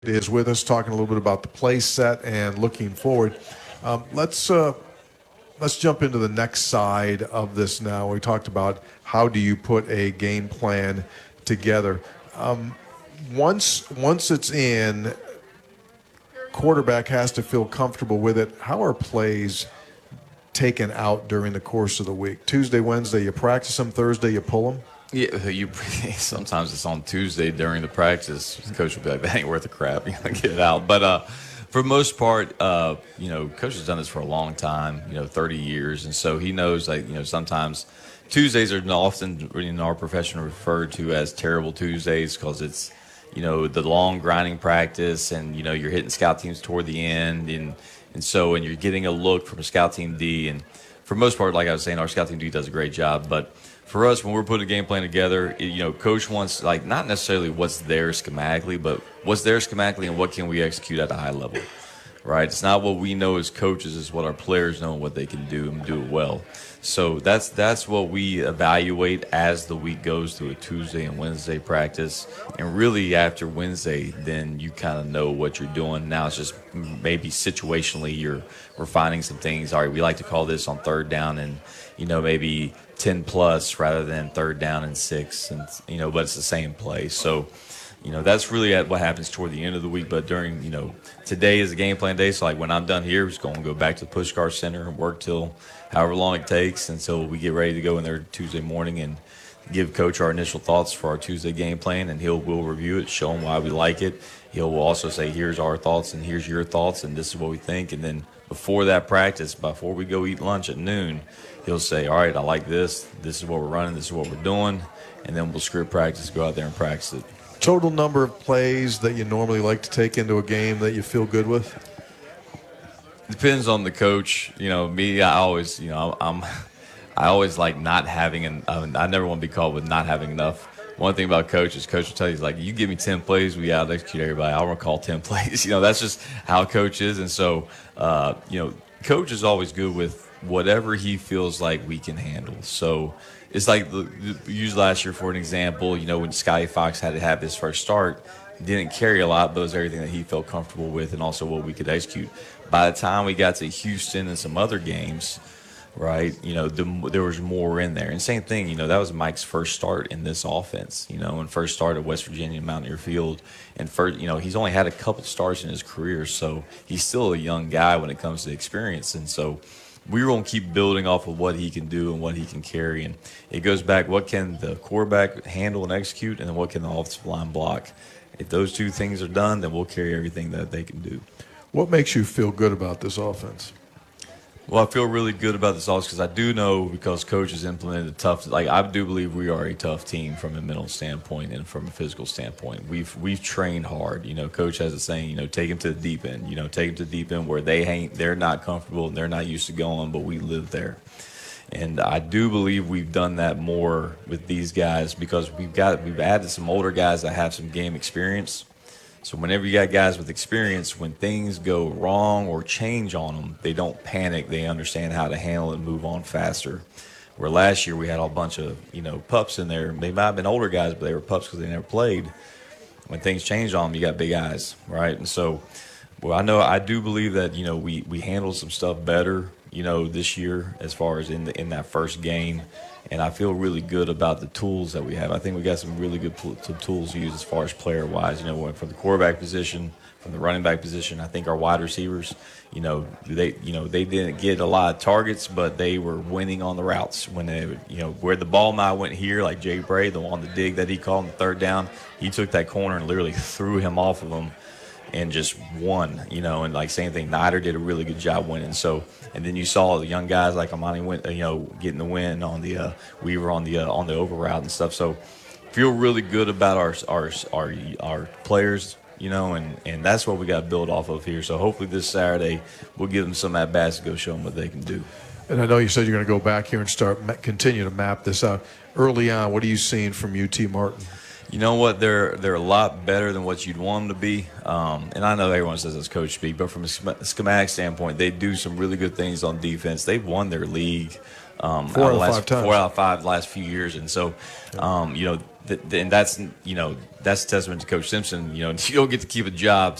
is with us, talking a little bit about the play set and looking forward. Let's jump into the next side of this now. We talked about how do you put a game plan together. Once it's in, quarterback has to feel comfortable with it. How are plays taken out during the course of the week? Tuesday, Wednesday, you practice them. Thursday, you pull them. Yeah, sometimes it's on Tuesday during the practice. The coach will be like, "That ain't worth a crap. You gotta get it out." But for the most part, coach has done this for a long time. 30 years, and so he knows. Sometimes Tuesdays are often in our profession referred to as terrible Tuesdays because it's the long grinding practice, and you're hitting scout teams toward the end, and you're getting a look from a scout team D. And for the most part, like I was saying, our scout team D does a great job, but for us, when we're putting a game plan together, coach wants, not necessarily what's there schematically, but what's there schematically and what can we execute at a high level, right? It's not what we know as coaches, it's what our players know and what they can do and do it well. So that's what we evaluate as the week goes through a Tuesday and Wednesday practice. And really after Wednesday, then you kind of know what you're doing. Now it's just maybe situationally you're refining some things. All right, we like to call this on third down and, maybe 10 plus rather than third down and 6, and but it's the same play. So that's really what happens toward the end of the week. But during today is a game plan day, so when I'm done here, we're just going to go back to the push car center and work till however long it takes until we get ready to go in there Tuesday morning and give coach our initial thoughts for our Tuesday game plan, and we'll review it, show him why we like it. He'll also say, here's our thoughts and here's your thoughts and this is what we think. And then before that practice, before we go eat lunch at noon, he'll say, all right, I like this. This is what we're running. This is what we're doing. And then we'll script practice, go out there and practice it. Total number of plays that you normally like to take into a game that you feel good with? Depends on the coach. Me, I always, I always like not having, I never want to be called with not having enough. One thing about coach will tell you, you give me 10 plays, we out-execute everybody. I want to call 10 plays. That's just how coach is. And so, coach is always good with whatever he feels like we can handle. So it's use last year for an example, when Scotty Fox had to have his first start, he didn't carry a lot, but it was everything that he felt comfortable with and also what we could execute. By the time we got to Houston and some other games, right, there was more in there. And same thing, that was Mike's first start in this offense, and first start at West Virginia Mountaineer Field. And first, he's only had a couple starts in his career, so he's still a young guy when it comes to experience. And so we're going to keep building off of what he can do and what he can carry. And it goes back, what can the quarterback handle and execute, and then what can the offensive line block? If those two things are done, then we'll carry everything that they can do. What makes you feel good about this offense? Well, I feel really good about this offense because I do know, because coach has implemented a tough, I do believe we are a tough team from a mental standpoint and from a physical standpoint. We've trained hard. Coach has a saying, take them to the deep end. Take them to the deep end where they're not comfortable and they're not used to going, but we live there. And I do believe we've done that more with these guys because we've added some older guys that have some game experience. So whenever you got guys with experience, when things go wrong or change on them, they don't panic. They understand how to handle it and move on faster. Where last year we had a bunch of, pups in there. They might have been older guys, but they were pups because they never played. When things change on them, you got big eyes, right? And so, I do believe that, we handled some stuff better, this year as far as in that first game. And I feel really good about the tools that we have. I think we got some really good tools to use as far as player-wise. From the quarterback position, from the running back position. I think our wide receivers, they didn't get a lot of targets, but they were winning on the routes. When they, where the ball might went here, like Jay Bray, the dig that he called on the third down, he took that corner and literally threw him off of him and just won, and same thing, Nider did a really good job winning. So, and then you saw the young guys like Amani went, getting the win on the Weaver on the over route and stuff. So, feel really good about our players, and that's what we got to build off of here. So hopefully this Saturday we'll give them some at bats to go show them what they can do. And I know you said you're going to go back here and continue to map this out. Early on, what are you seeing from UT Martin? You know what? They're a lot better than what you'd want them to be. And I know everyone says it's coach speak, but from a schematic standpoint, they do some really good things on defense. They've won their league Four out of five times. 4 out of 5 last few years, and so and that's that's testament to Coach Simpson. You don't get to keep a job